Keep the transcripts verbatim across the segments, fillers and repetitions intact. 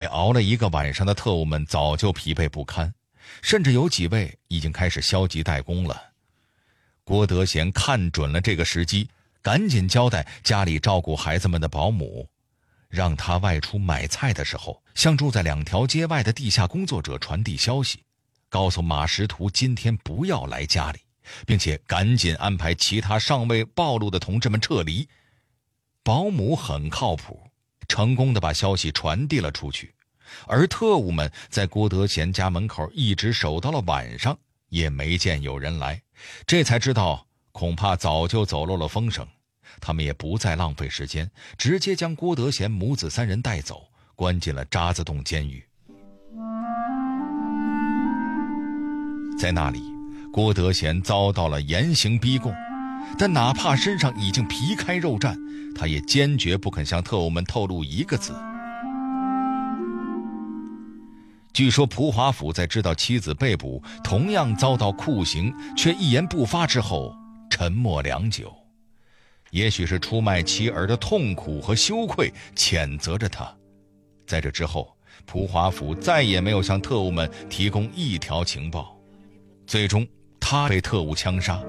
熬了一个晚上的特务们早就疲惫不堪，甚至有几位已经开始消极怠工了。郭德贤看准了这个时机，赶紧交代家里照顾孩子们的保姆，让他外出买菜的时候，向住在两条街外的地下工作者传递消息，告诉马识途今天不要来家里，并且赶紧安排其他尚未暴露的同志们撤离。保姆很靠谱，成功地把消息传递了出去，而特务们在郭德贤家门口一直守到了晚上，也没见有人来，这才知道恐怕早就走漏了风声。他们也不再浪费时间，直接将郭德贤母子三人带走，关进了渣滓洞监狱。在那里，郭德贤遭到了严刑逼供，但哪怕身上已经皮开肉绽，他也坚决不肯向特务们透露一个字。据说蒲华甫在知道妻子被捕，同样遭到酷刑，却一言不发之后沉默良久。也许是出卖妻儿的痛苦和羞愧谴责着他。在这之后，蒲华甫再也没有向特务们提供一条情报，最终他被特务枪杀。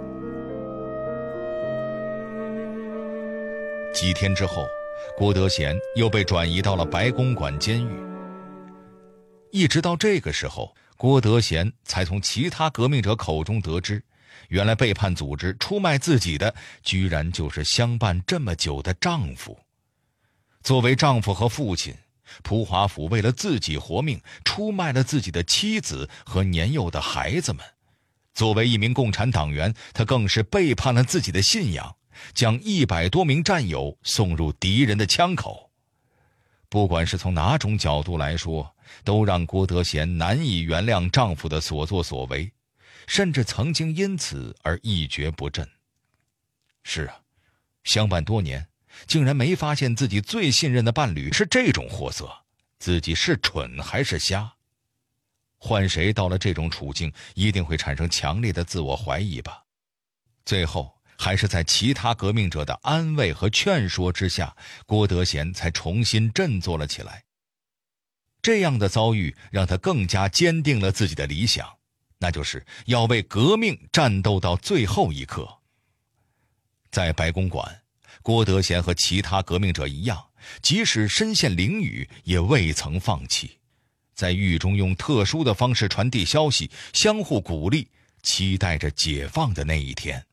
几天之后，郭德贤又被转移到了白公馆监狱。一直到这个时候，郭德贤才从其他革命者口中得知，原来背叛组织出卖自己的居然就是相伴这么久的丈夫。作为丈夫和父亲，蒲华甫为了自己活命，出卖了自己的妻子和年幼的孩子们。作为一名共产党员，他更是背叛了自己的信仰，将一百多名战友送入敌人的枪口。不管是从哪种角度来说，都让郭德贤难以原谅丈夫的所作所为，甚至曾经因此而一蹶不振。是啊，相伴多年，竟然没发现自己最信任的伴侣是这种货色，自己是蠢还是瞎？换谁到了这种处境，一定会产生强烈的自我怀疑吧。最后还是在其他革命者的安慰和劝说之下，郭德贤才重新振作了起来。这样的遭遇让他更加坚定了自己的理想，那就是要为革命战斗到最后一刻。在白公馆，郭德贤和其他革命者一样，即使身陷囹圄，也未曾放弃，在狱中用特殊的方式传递消息，相互鼓励，期待着解放的那一天。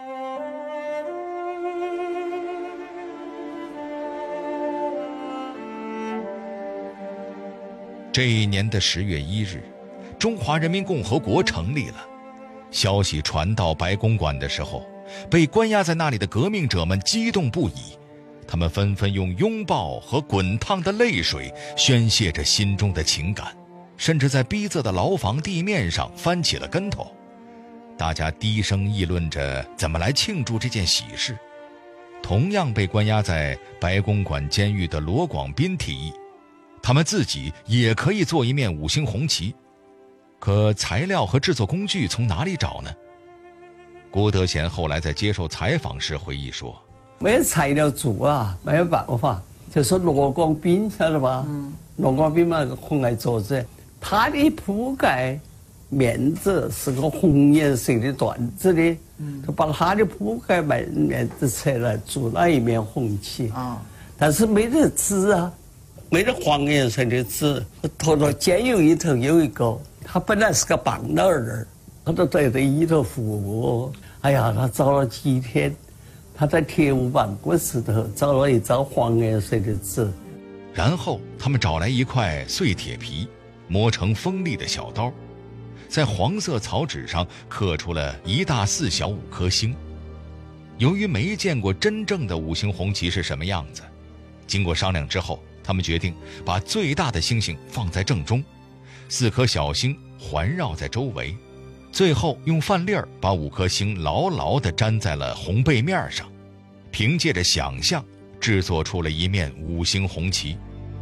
这一年的十月一日，中华人民共和国成立了。消息传到白公馆的时候，被关押在那里的革命者们激动不已，他们纷纷用拥抱和滚烫的泪水宣泄着心中的情感，甚至在逼仄的牢房地面上翻起了跟头。大家低声议论着怎么来庆祝这件喜事。同样被关押在白公馆监狱的罗广斌提议，他们自己也可以做一面五星红旗，可材料和制作工具从哪里找呢？郭德贤后来在接受采访时回忆说， 没有材料做啊，没有办法，就是罗广斌晓得吧？嗯，罗广斌嘛很爱做这，他的铺盖面子是个红颜色的缎子的，嗯，就把他的铺盖面面子拆来做那一面红旗啊，但是没得纸啊。没得黄颜色的纸，拖到监狱里头有一个，他本来是个棒老儿，他都在这里头服务。哎呀，他找了几天，他在铁务办公室头找了一张黄颜色的纸， 然后他们找来一块碎铁皮，磨成锋利的小刀，在黄色草纸上刻出了一大四小五颗星。由于没见过真正的五星红旗是什么样子，经过商量之后，他们决定把最大的星星放在正中，四颗小星环绕在周围，最后用饭粒儿把五颗星牢牢地粘在了红背面上，凭借着想象制作出了一面五星红旗。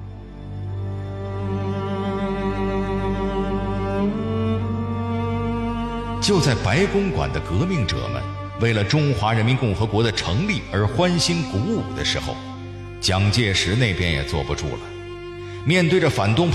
就在白公馆的革命者们为了中华人民共和国的成立而欢欣鼓舞的时候，蒋介石那边也坐不住了。面对着反动